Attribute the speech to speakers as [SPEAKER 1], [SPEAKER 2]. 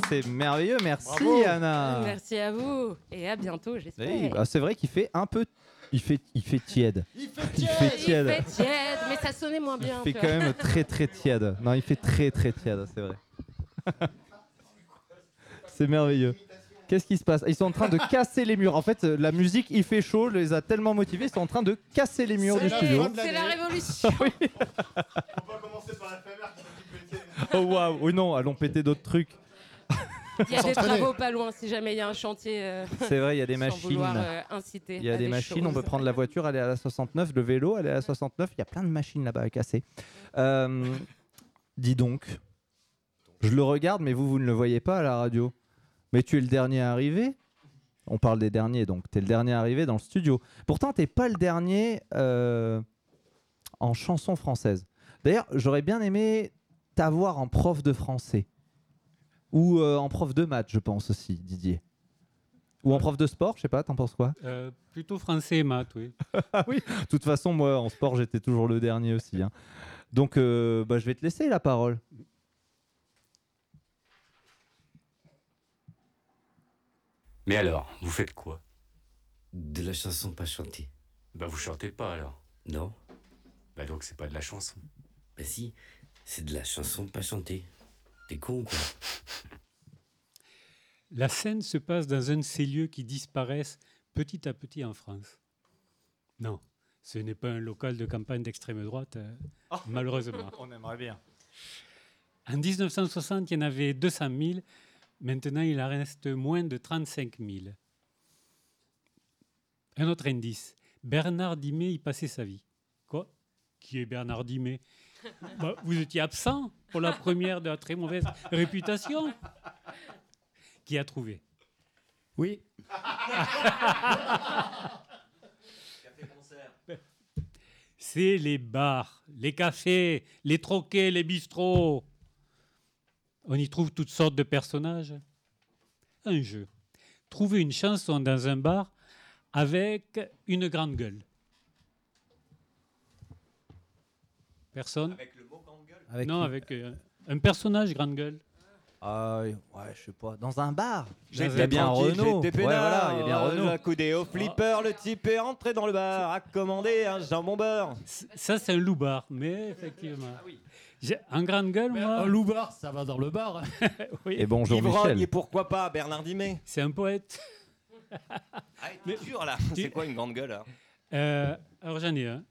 [SPEAKER 1] C'est merveilleux, merci
[SPEAKER 2] Bravo.
[SPEAKER 1] Anna.
[SPEAKER 3] Merci à vous et à bientôt, j'espère.
[SPEAKER 1] Oui, bah, c'est vrai qu'il fait un peu... Il fait tiède.
[SPEAKER 2] Il fait
[SPEAKER 1] Il
[SPEAKER 2] tiède.
[SPEAKER 1] fait tiède.
[SPEAKER 3] Il fait tiède, mais ça sonnait moins bien.
[SPEAKER 1] Il fait
[SPEAKER 3] tu
[SPEAKER 1] quand
[SPEAKER 3] vois.
[SPEAKER 1] même très très tiède. Non, il fait très très tiède, c'est vrai. C'est merveilleux. Qu'est-ce qui se passe? Ils sont en train de casser les murs. En fait, la musique, il fait chaud, les a tellement motivés, ils sont en train de casser les murs
[SPEAKER 2] C'est
[SPEAKER 1] du
[SPEAKER 2] la
[SPEAKER 1] studio.
[SPEAKER 2] fin de
[SPEAKER 3] C'est la
[SPEAKER 2] l'année.
[SPEAKER 3] révolution.
[SPEAKER 1] Oui.
[SPEAKER 4] On va commencer par l'éphémère qui va tout péter.
[SPEAKER 1] Oh waouh, oui non, allons péter d'autres trucs.
[SPEAKER 3] Il y a des
[SPEAKER 2] s'entraîner.
[SPEAKER 3] travaux pas loin si jamais il y a un chantier.
[SPEAKER 1] C'est vrai, il y a des
[SPEAKER 3] sans vouloir
[SPEAKER 1] machines.
[SPEAKER 3] inciter.
[SPEAKER 1] Il y a
[SPEAKER 3] à
[SPEAKER 1] des machines, on
[SPEAKER 3] choses.
[SPEAKER 1] peut prendre la voiture, aller à la 69, le vélo, aller à la 69, il y a plein de machines là-bas à casser. Dis donc, je le regarde, mais vous ne le voyez pas à la radio. Mais tu es le dernier arrivé. On parle des derniers, donc tu es le dernier arrivé dans le studio. Pourtant, tu n'es pas le dernier en chanson française. D'ailleurs, j'aurais bien aimé t'avoir en prof de français. Ou en prof de maths, je pense aussi, Didier. Ou en prof de sport, je sais pas, t'en penses quoi?
[SPEAKER 5] Plutôt français et maths, oui.
[SPEAKER 1] Ah oui, de toute façon, moi, en sport, j'étais toujours le dernier aussi. Hein. Donc, bah, je vais te laisser la parole.
[SPEAKER 6] Mais alors, vous faites quoi?
[SPEAKER 7] De la chanson pas chantée.
[SPEAKER 6] Bah vous chantez pas alors.
[SPEAKER 7] Non?
[SPEAKER 6] Bah donc c'est pas de la chanson.
[SPEAKER 7] Bah si, c'est de la chanson pas chantée. T'es con ou quoi?
[SPEAKER 5] La scène se passe dans un de ces lieux qui disparaissent petit à petit en France. Non, ce n'est pas un local de campagne d'extrême droite, malheureusement.
[SPEAKER 1] On aimerait bien.
[SPEAKER 5] En 1960, il y en avait 200 000. Maintenant, il en reste moins de 35 000. Un autre indice. Bernard Dimet y passait sa vie. Quoi? Qui est Bernard Dimet? Bah, vous étiez absent pour la première de la très mauvaise réputation. Qui a trouvé?
[SPEAKER 2] Oui.
[SPEAKER 5] C'est les bars, les cafés, les troquets, les bistrots. On y trouve toutes sortes de personnages. Un jeu. Trouver une chanson dans un bar avec une grande gueule. Personne?
[SPEAKER 4] Avec le mot grande gueule.
[SPEAKER 1] Avec
[SPEAKER 5] Non,
[SPEAKER 1] qui?
[SPEAKER 5] avec un personnage grande gueule.
[SPEAKER 1] Ouais, je sais pas. Dans un bar.
[SPEAKER 5] J'ai
[SPEAKER 1] Il y a bien Renaud. Ouais, voilà, il y a bien Renaud.
[SPEAKER 4] accoudé au flipper, le type est rentré dans le bar, a commandé un jambon beurre.
[SPEAKER 5] Ça, c'est un loup-bar, mais effectivement. En grande gueule, moi,
[SPEAKER 2] Un loup-bar, ça va dans le bar.
[SPEAKER 5] oui,
[SPEAKER 1] Et bonjour
[SPEAKER 4] Ivrogne, et
[SPEAKER 1] Michel.
[SPEAKER 4] pourquoi pas Bernard Dimet.
[SPEAKER 5] c'est un poète.
[SPEAKER 4] Ah, t'es sûr là? C'est quoi une grande gueule là?
[SPEAKER 5] Alors, j'en ai un.